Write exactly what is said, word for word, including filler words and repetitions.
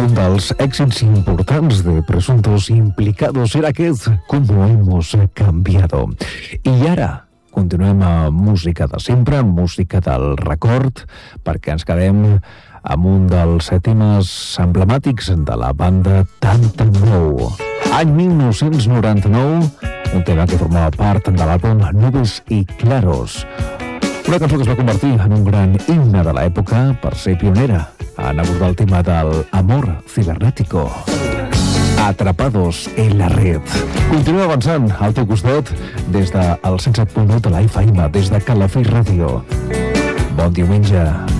Un dels èxits importants de Presuntos Implicados era aquest Como hemos cambiado. I ara continuem amb música de sempre, amb música del record, perquè ens quedem amb un dels temes emblemàtics de la banda Tantango. Any mil nou-cents noranta-nou, un tema que formava part de l'àlbum Nubes y Claros. Una cançó que es va convertir en un gran himne de l'època per ser pionera en abordar el tema del amor cibernético. Atrapados en la red. Continua avançant al teu costat des del cent set punt nou de la F M, des de Calafell Ràdio. Bon diumenge.